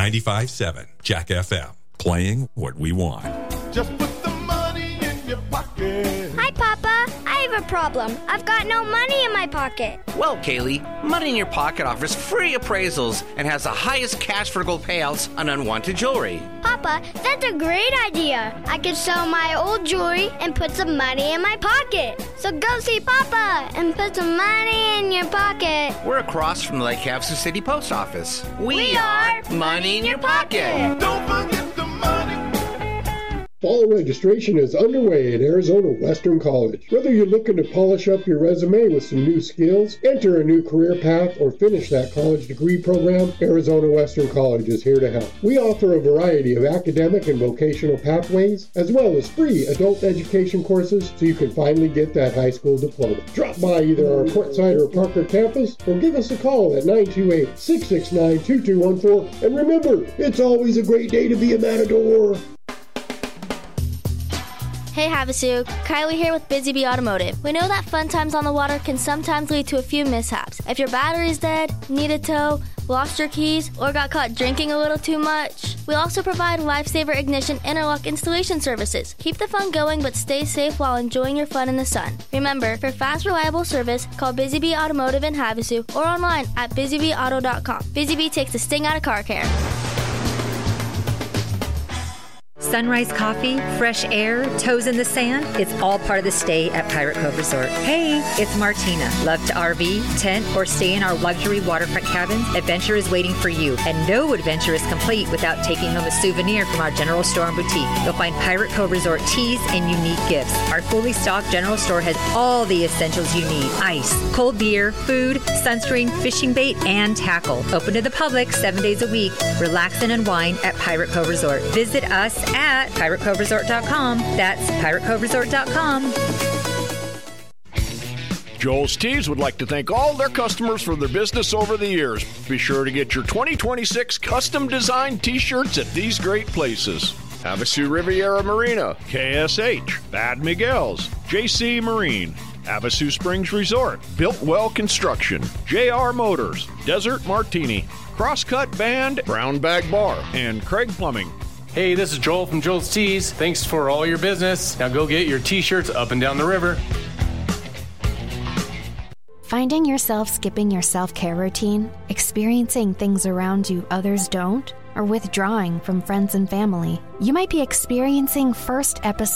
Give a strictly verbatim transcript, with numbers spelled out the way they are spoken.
ninety-five point seven Jack F M, playing what we want. Just put the money in your pocket. Hi, Papa. I have a problem. I've got no money in my pocket. Well, Kaylee, Money in Your Pocket offers free appraisals and has the highest cash for gold payouts on unwanted jewelry. Papa, that's a great idea. I could sell my old jewelry and put some money in my pocket. So go see Papa and put some money in your pocket. We're across from the Lake Havasu City Post Office. We, We are are Money in Your Pocket. Don't forget the money. Fall registration is underway at Arizona Western College. Whether you're looking to polish up your resume with some new skills, enter a new career path, or finish that college degree program, Arizona Western College is here to help. We offer a variety of academic and vocational pathways, as well as free adult education courses so you can finally get that high school diploma. Drop by either our Quartzsite or Parker campus, or give us a call at nine two eight, six six nine, two two one four. And remember, it's always a great day to be a Matador. Hey Havasu, Kylie here with Busy Bee Automotive. We know that fun times on the water can sometimes lead to a few mishaps. If your battery's dead, need a tow, lost your keys, or got caught drinking a little too much, we also provide Lifesaver Ignition interlock installation services. Keep the fun going but stay safe while enjoying your fun in the sun. Remember, for fast, reliable service, call Busy Bee Automotive in Havasu or online at busy bee auto dot com. Busy Bee takes the sting out of car care. Sunrise coffee, fresh air, toes in the sand, it's all part of the stay at Pirate Cove Resort. Hey, it's Martina. Love to R V, tent, or stay in our luxury waterfront cabins? Adventure is waiting for you, and no adventure is complete without taking home a souvenir from our general store and boutique. You'll find Pirate Cove Resort teas and unique gifts. Our fully stocked general store has all the essentials you need: ice, cold beer, food, sunscreen, fishing bait, and tackle. Open to the public seven days a week. Relax and unwind at Pirate Cove Resort. Visit us at pirate cove resort dot com. That's pirate cove resort dot com. Joel's Tees would like to thank all their customers for their business over the years. Be sure to get your twenty twenty-six custom designed t-shirts at these great places: Havasu Riviera Marina, K S H, Bad Miguel's, J C Marine, Havasu Springs Resort, Built Well Construction, J R Motors, Desert Martini, Crosscut Band, Brown Bag Bar, and Craig Plumbing. Hey, this is Joel from Joel's Tees. Thanks for all your business. Now go get your t-shirts up and down the river. Finding yourself skipping your self-care routine, experiencing things around you others don't, or withdrawing from friends and family, you might be experiencing first episode